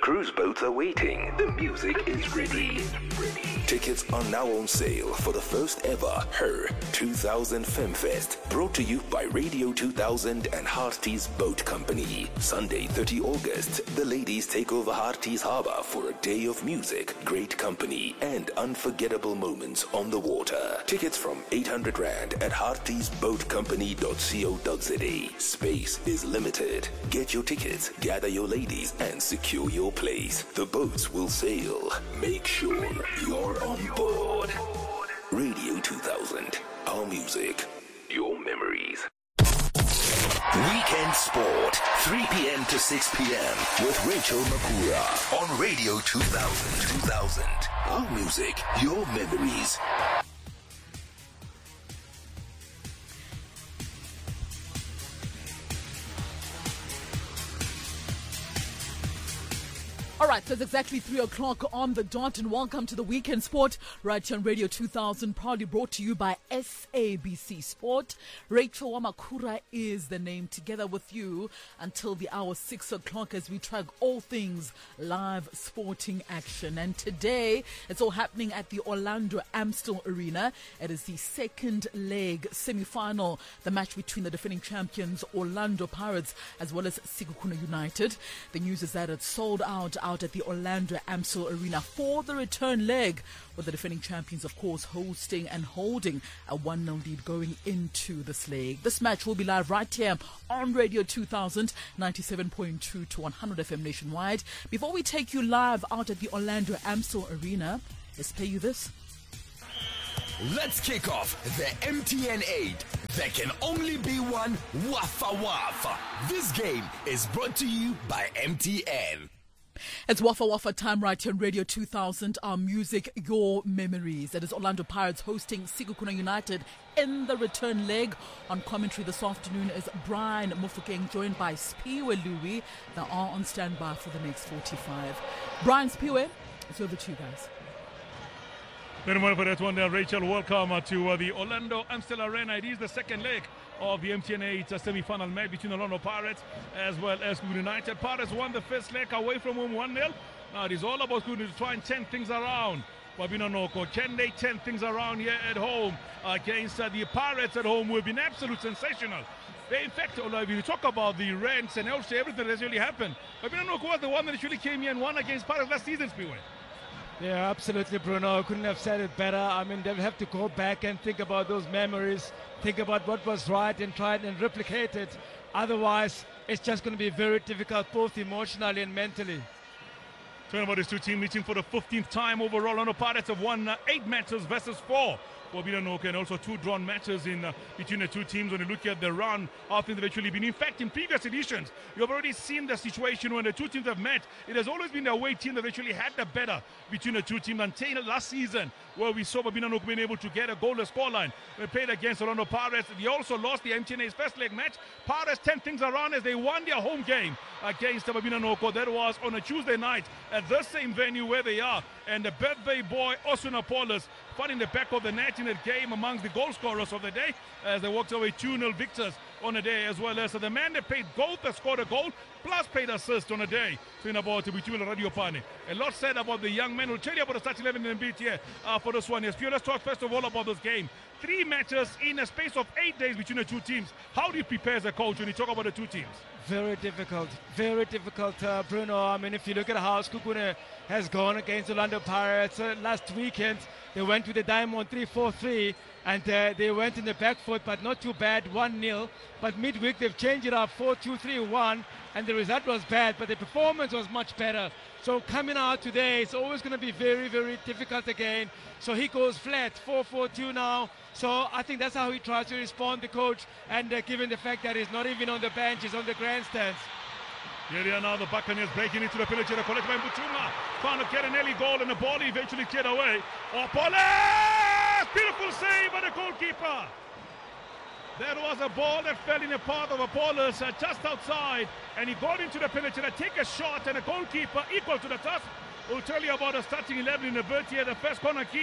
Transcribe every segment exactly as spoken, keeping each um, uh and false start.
cruise boats are waiting. The music is ready. Tickets are now on sale for the first ever Her two thousand FemFest, brought to you by Radio two thousand and Hearties Boat Company. Sunday, thirtieth of August, the ladies take over Hearties Harbour for a day of music, great company, and unforgettable moments on the water. Tickets from eight hundred rand at hearties boat company dot co dot za. Space is limited. Get your tickets, gather your ladies, and secure your place. The boats will sail. Make sure you're on board. Radio two thousand. Our music. Your memories. Weekend Sport. three p.m. to six p.m. with Rachel Makura on Radio two thousand. two thousand. Our music. Your memories. All right, so it's exactly three o'clock on the dot, and welcome to the Weekend Sport right here on Radio two thousand, proudly brought to you by S A B C Sport. Rachel Wamakura is the name, together with you until the hour six o'clock as we track all things live sporting action. And today, it's all happening at the Orlando Amstel Arena. It is the second leg semi-final, the match between the defending champions Orlando Pirates as well as Sekhukhune United. The news is that it's sold out out at the Orlando Amstel Arena for the return leg, with the defending champions, of course, hosting and holding a one nil lead going into this leg. This match will be live right here on Radio two thousand, ninety-seven point two to one hundred F M nationwide. Before we take you live out at the Orlando Amstel Arena, let's play you this. Let's kick off the M T N eight. There can only be one Wafa Wafa. This game is brought to you by M T N. It's Wafa Wafa time right here on Radio two thousand, our music, your memories. It is Orlando Pirates hosting Sekhukhune United in the return leg. On commentary this afternoon is Brian Mufokeng, joined by Spiwe Louis. They are on standby for the next forty-five. Brian, Spiwe, it's over to you guys. Very much for that one there, Rachel. Welcome uh, to uh, the Orlando Amstel Arena. It is the second leg of the M T N eight uh, semi-final match between the Orlando Pirates as well as Sekhukhune United. Pirates won the first leg away from home one nil. Now it is all about Sekhukhune to try and turn things around. Wabina Noko, can they turn things around here at home against uh, the Pirates at home? Who have been absolute sensational. They, in fact, if you talk about the ranks and also everything that's really happened, Wabina Noko was the one that actually came here and won against Pirates last season, Spiwe. Yeah, absolutely, Bruno. Couldn't have said it better. I mean, they'll have to go back and think about those memories, think about what was right and try and replicate it. Otherwise, it's just going to be very difficult, both emotionally and mentally. Talking about these two teams meeting for the fifteenth time overall. Orlando Pirates have won uh, eight matches versus four. And also two drawn matches in uh, between the two teams. When you look at the run, how things have actually been. In fact, in previous editions, you've already seen the situation when the two teams have met. It has always been the away team that actually had the better between the two teams until last season, where we saw Babina Nook being able to get a goalless scoreline. They played against Orlando Pirates. They also lost the M T N A's first leg match. Pirates turned things around as they won their home game against Babina Noko. That was on a Tuesday night at the same venue where they are. And the birthday boy, Osuna Paulus, finding the back of the net in that game amongst the goal scorers of the day as they walked away two nil victors on the day, as well as so the man that played goal that scored a goal plus played assist on the day. So in about between Radio Pane. A lot said about the young man. We'll tell you about the start eleven in a bit here uh, for this one. Yes, let's talk first of all about this game. Three matches in a space of eight days between the two teams. How do you prepare as a coach when you talk about the two teams? Very difficult, very difficult, uh, Bruno. I mean, if you look at how Sekhukhune has gone against Orlando Pirates uh, last weekend, they went with the Diamond three four three, and uh, they went in the back foot, but not too bad, one nil. But midweek, they've changed it up, four two three one, and the result was bad, but the performance was much better. So coming out today, it's always going to be very, very difficult again. So he goes flat, four four two now. So I think that's how he tries to respond, the coach, and uh, given the fact that he's not even on the bench, he's on the grandstands. Here they are now, the Buccaneers breaking into the penalty area, collected by Mbuchuma, trying to get an early goal, and the ball eventually cleared away. Oh, Paulus! Beautiful save by the goalkeeper. There was a ball that fell in the path of Paulus uh, just outside, and he got into the penalty area, take a shot, and the goalkeeper equal to the task. We'll tell you about the starting eleven in the bird here, the first corner kick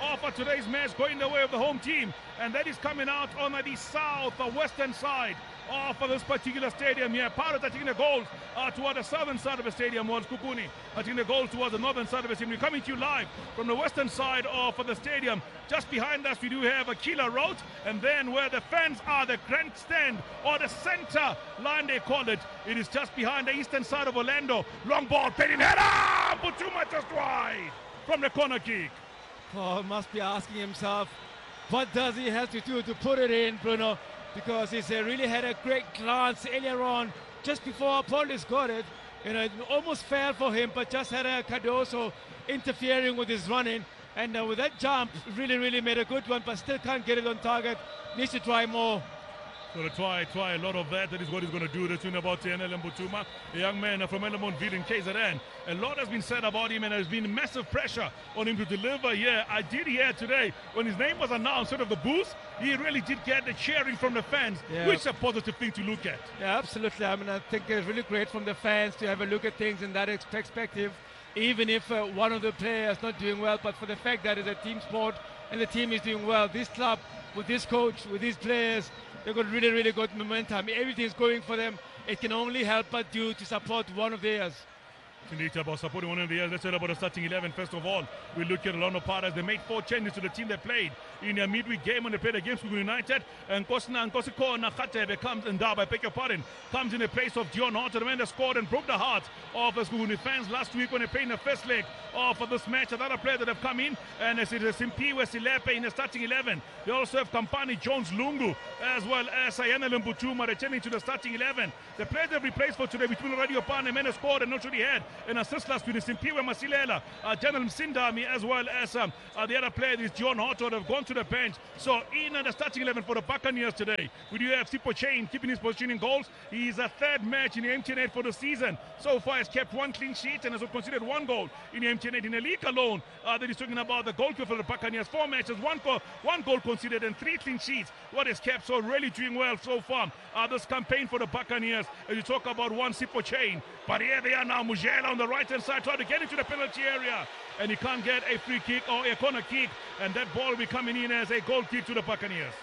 uh, for today's match going the way of the home team. And that is coming out on the south uh, western side uh, for this particular stadium here. Pirates are taking the goals uh, toward the southern side of the stadium, while Sekhukhune are taking the goals towards the northern side of the stadium. We're coming to you live from the western side of the stadium. Just behind us, we do have a Killer Road, and then where the fans are, the grandstand or the center line, they call it. It is just behind the eastern side of Orlando. Long ball, Penny header! Mbutuma just wide from the corner kick. Oh, must be asking himself, what does he have to do to put it in, Bruno? Because he's uh, really had a great glance earlier on, just before Paulus got it. You know, it almost fell for him, but just had a Cardoso interfering with his running. And uh, with that jump, really, really made a good one, but still can't get it on target. Needs to try more. Going to try, try a lot of that. That is what he's going to do. The tune about Tianele Mbutuma, a young man from Elemontville in K Z N. A lot has been said about him, and there's been massive pressure on him to deliver here. I did hear today, when his name was announced out of the booth, he really did get the cheering from the fans, yeah. which is a positive thing to look at. Yeah, absolutely. I mean, I think it's really great from the fans to have a look at things in that ex- perspective, even if uh, one of the players not doing well, but for the fact that it's a team sport and the team is doing well. This club, with this coach, with these players, they've got really, really good momentum. Everything's going for them. It can only help but do to support one of theirs. Indeed, about supporting one of the years. Let's talk about the starting eleven. First of all, we look at Orlando Pirates. They made four changes to the team they played in their midweek game when they played against Sekhukhune United. And Nkosina Nkosiko Nakhatebe comes in Ndaba, I beg your pardon, comes in the place of Dion Horton. The man that scored and broke the heart of the Sekhukhune fans last week when they played in the first leg of this match. Another player that have come in, and it's Simpiwe Silepe in the starting eleven. They also have Kampani Jones Lungu as well as Tianele Mbutuma returning to the starting eleven. The players they've replaced for today between Radio Pan and men that scored and not really had an assist last week is Simpiwe Masilela, uh, Daniel Msindami, as well as um, uh, the other player is John Horton, have gone to the bench. So in uh, the starting eleven for the Buccaneers today, we do have Sipho Chain keeping his position in goals. He's a third match in the M T N eight for the season. So far has kept one clean sheet and has considered one goal in the M T N eight. In the league alone, uh, that is talking about the goalkeeper for the Buccaneers. Four matches, one goal, one goal conceded and three clean sheets. What is kept, so really doing well so far. Uh, this campaign for the Buccaneers, as you talk about one Sipho Chain. But here they are now, Mujela on the right-hand side trying to get into the penalty area. And he can't get a free kick or a corner kick. And that ball will be coming in as a goal kick to the Buccaneers.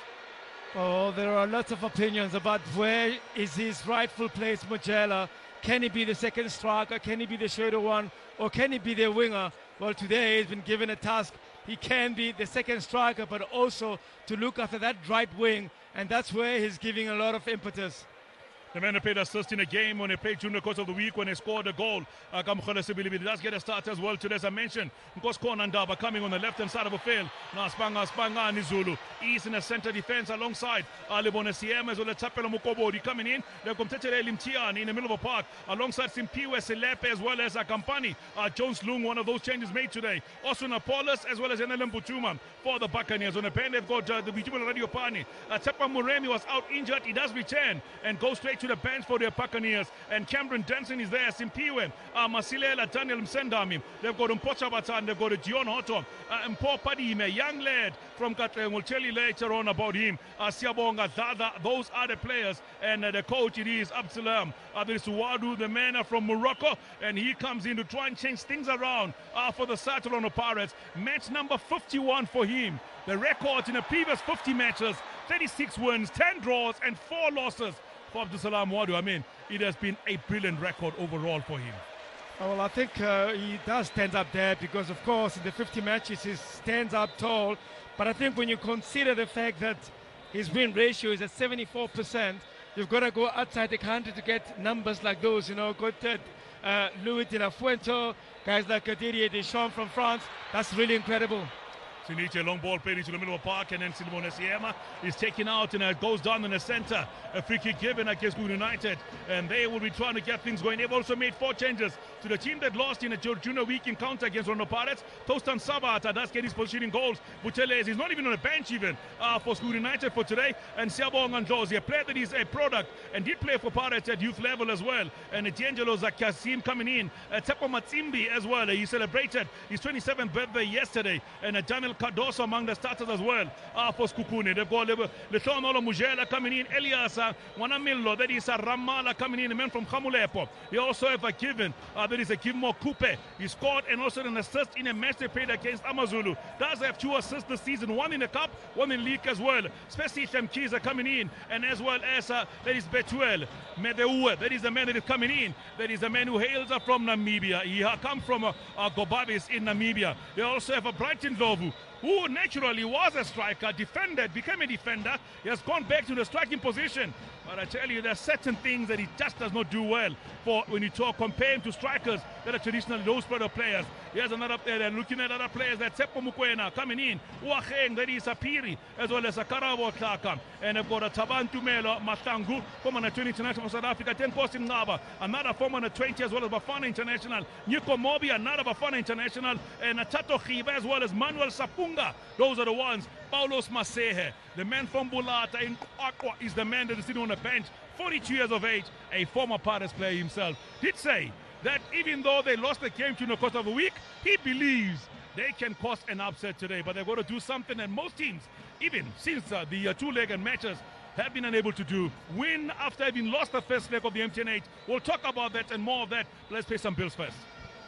Oh, there are lots of opinions about where is his rightful place, Mujela. Can he be the second striker? Can he be the shadow one? Or can he be the winger? Well, today he's been given a task. He can be the second striker, but also to look after that right wing. And that's where he's giving a lot of impetus. The man who played assist in a game when they played during the course of the week when they scored a goal. Uh, He does get a start as well today, as I mentioned. Nkosko Nandaba coming on the left-hand side of the field. Now Spanga, Spanga, Nizulu. He's in the center defense alongside Alibone Siema as well as Tapelo Mukobodi coming in. They've got Tetere Limtian in the middle of the park alongside Simpiwe Silepe as well as Akampani. Uh, Jones Lung, one of those changes made today. Also Napolis as well as Tianele Mbutuma for the Buccaneers. On the bench, they've got uh, the Bijuma Radio Pani. Uh, Tepa Muremi was out injured. He does return and goes straight to the bench for the Buccaneers. And Cameron Denson is there. Simpiwe, uh, Masilela, Daniel Msendami. They've got Mpocha Batan, they've got Dion Horton, uh, Mpo Padime, young lad from Katleng. We'll tell you later on about him. Uh, Siabonga, Dada, those are the players. And uh, the coach, it is Absalam. Uh, there is Wadu, the man uh, from Morocco, and he comes in to try and change things around uh, for the Toronto Pirates. Match number fifty-one for him. The record in the previous fifty matches, thirty-six wins, ten draws, and four losses for Abdusalam Wadu. I mean, it has been a brilliant record overall for him. Well, I think uh, he does stand up there because, of course, in the fifty matches, he stands up tall. But I think when you consider the fact that his win ratio is at seventy-four percent, you've got to go outside the country to get numbers like those. You know, got uh, uh, Louis de la Fuente, guys like uh, Didier Deschamps from France. That's really incredible. Siniche, long ball played into the middle of the park, and then Silvone Siema is taken out and uh, goes down in the center. A free kick given against Sekhukhune United, and they will be trying to get things going. They've also made four changes to the team that lost in a junior week encounter against Orlando Pirates. Tostan Sabata does get his position in goals. Buteles is not even on the bench even uh, for Sekhukhune United for today. And Siabong Andlozi, a player that is a product and did play for Pirates at youth level as well. And D'Angelo Zakasim coming in. Uh, Tepo Matsimbi as well. Uh, he celebrated his twenty-seventh birthday yesterday. And uh, Daniel Cyril Cardoso among the starters as well uh, for Sekhukhune. They've got Lethonolo Mujela coming in, Elias uh, Wanamillo, that is uh, Ramala coming in, a man from Khamulepo. They also have a given, uh, that is a Givmo Kupe. He scored and also an assist in a match they played against Amazulu. Does have two assists this season, one in the cup, one in league as well. Especially Shamkiza coming in, and as well as uh, that is Betuel Medeue. That is the man that is coming in. That is the man who hails uh, from Namibia. He uh, come from uh, uh, Gobabis in Namibia. They also have a Brighton Lovu, who naturally was a striker, defended, became a defender. He has gone back to the striking position. But I tell you, there are certain things that he just does not do well for when you talk, compare him to strikers that are traditionally those sort of players. Here's another player, they're looking at other players, that's Tsepo Mokoena coming in, Uacheng, that is Sapiri, as well as Akarabo Tlaka. And they've got a Taban Tumelo Matangu, former twenty international for South Africa, ten posts in Ngaba, another former twenty as well as Bafana International, Nico Mobi, another Bafana International, and Tato Khiba as well as Manuel Sapunga. Those are the ones. Paulos Masehe, the man from Bulata in Aqua, is the man that is sitting on the bench, forty-two years of age, a former Pirates player himself. Did say that even though they lost the game to the course of a week, he believes they can cause an upset today, but they're going to do something that most teams, even since uh, the uh, two-legged matches, have been unable to do. Win after having lost the first leg of the M T N eight. We'll talk about that and more of that. Let's pay some bills first.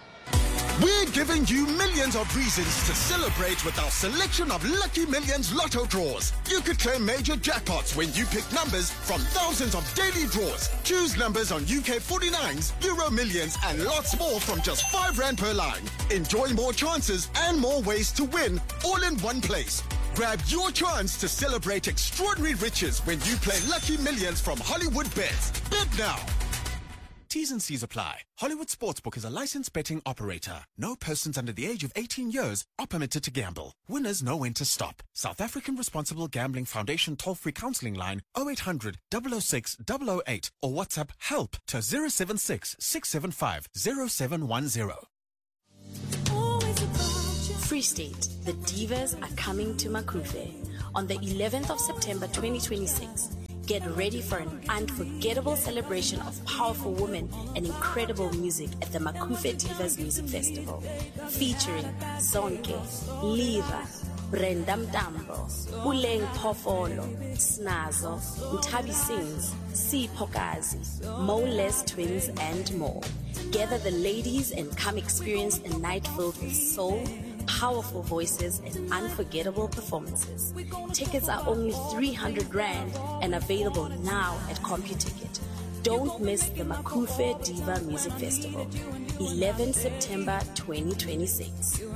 We're giving you millions of reasons to celebrate with our selection of Lucky Millions Lotto draws. You could claim major jackpots when you pick numbers from thousands of daily draws. Choose numbers on U K forty-nines, Euro Millions, and lots more from just five rand per line. Enjoy more chances and more ways to win, all in one place. Grab your chance to celebrate extraordinary riches when you play Lucky Millions from Hollywood Bets. Bet now. T's and C's apply. Hollywood Sportsbook is a licensed betting operator. No persons under the age of eighteen years are permitted to gamble. Winners know when to stop. South African Responsible Gambling Foundation toll-free counseling line oh eight hundred, double oh six, double oh eight or WhatsApp HELP to zero seven six, six seven five, zero seven one zero. Free State, the Divas are coming to Makufe on the eleventh of September twenty twenty-six. Get ready for an unforgettable celebration of powerful women and incredible music at the Makufe Divas Music Festival. Featuring Zonke, Liva, Brenda Mtambo, Uleng Pofolo, Snazo, Ntabi Sings, C. Pokazi, Moles Twins, and more. Gather the ladies and come experience a night filled with soul, powerful voices, and unforgettable performances. Tickets are only three hundred rand and available now at CompuTicket. Don't miss the Makufe Diva Music Festival, eleventh September twenty twenty-six.